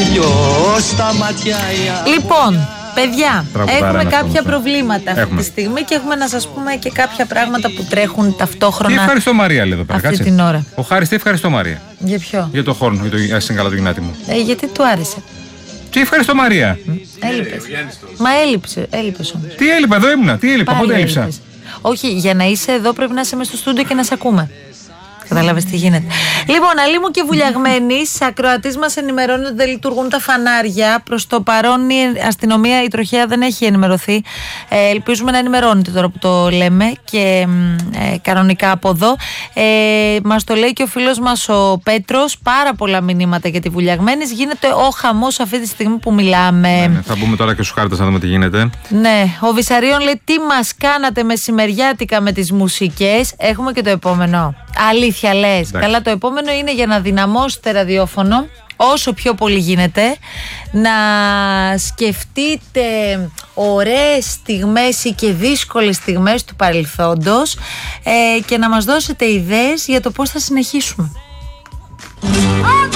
Λοιπόν, παιδιά, έχουμε κάποια προβλήματα αυτή έχουμε τη στιγμή και έχουμε να σας πούμε και κάποια πράγματα που τρέχουν ταυτόχρονα. Τι ευχαριστώ Μαρία, λέει εδώ πέρα. Αυτή την ώρα. Ο Χάρης, τι ευχαριστώ Μαρία. Για ποιο? Για το χόρνο, για το συγκαλά του Γινάτη μου. Γιατί του άρεσε. Τι ευχαριστώ Μαρία. Έλειπες. Μα έλειπες όμως. Τι έλειπα, εδώ ήμουνα. Τι έλειπα, πότε έλειψα. Έλειπες. Όχι, για να είσαι εδώ πρέπει να είσαι μες στο στούντιο και να σε ακούμε. Κατάλαβες τι γίνεται. Λοιπόν, αλλήμου και βουλιαγμένης, ακροατής μας ενημερώνει ότι δεν λειτουργούν τα φανάρια. Προς το παρόν η αστυνομία, η τροχέα δεν έχει ενημερωθεί. Ελπίζουμε να ενημερώνεται τώρα που το λέμε και κανονικά από εδώ. Μας το λέει και ο φίλος μας ο Πέτρος. Πάρα πολλά μηνύματα για τη βουλιαγμένης. Γίνεται ο χαμός αυτή τη στιγμή που μιλάμε. Ναι, θα μπούμε τώρα και στους χάρτες να δούμε τι γίνεται. Ναι, ο Βυσαρίων λέει τι μας κάνατε μεσημεριάτικα με τις μουσικές. Έχουμε και το επόμενο. Αλήθεια λες. Εντάξει. Καλά, το επόμενο είναι για να δυναμώσετε ραδιόφωνο όσο πιο πολύ γίνεται, να σκεφτείτε ωραίες στιγμές ή και δύσκολες στιγμές του παρελθόντος και να μας δώσετε ιδέες για το πώς θα συνεχίσουμε.